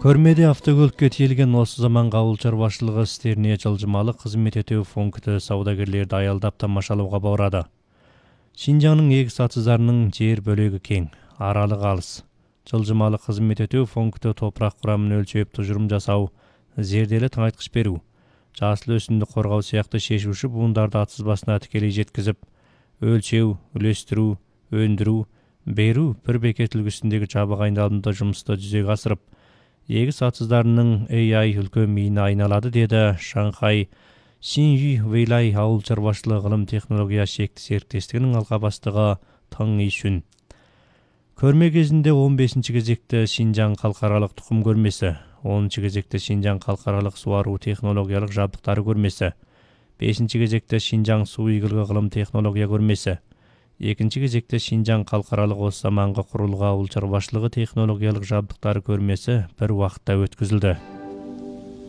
Көрмеде автокөлікке тиелген осы заманғы ауыл шаруашылығы істеріне жылжымалы қызмет етүү пункті саудагерлерді аялдап тамашалауға барады. Шинжаңның егіс атыздарының жер бөлігі кең, аралығы алыс. Жылжымалы қызмет етүү пункті топырақ құрамын өлчөп тұжырым жасау, зерделі тыңайтқыш беру, жасыл өсімдік қорғау сияқты шешуші буындарды атыз басына тікелей жеткізіп, өлчеу, үлестіру, өндіру, беру бір бекет үлгісіндегі жабық айналымда жұмысты жүзеге асырып, егіс атыздарының AI үлкен миына айналады, деді Шанхай Шинжи Вейлай ауыл шаруашылығы ғылым технология шекті серіктестігінің алқа бастығы Тың Ишүн. Көрме кезінде 15-ші кезекті Шинжаң халықаралық тұқым көрмесі, 10-ші кезекті Шинжаң халықаралық суару технологиялық жабдықтары көрмесі, 5-ші кезекті Шинжаң су игілігі ғылым технология көрмесі, 2-ші кезекте Шинжаң халықаралық осы заманғы құрылғы ауыл шаруашылығы технологиялық жабдықтары көрмесі бір уақытта өткізілді.